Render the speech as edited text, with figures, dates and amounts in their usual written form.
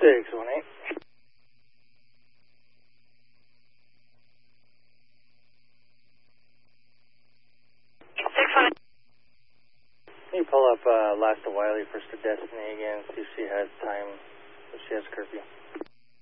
618. Can you pull up Last of Wiley for Destiny again, see if she has time, if she has curfew?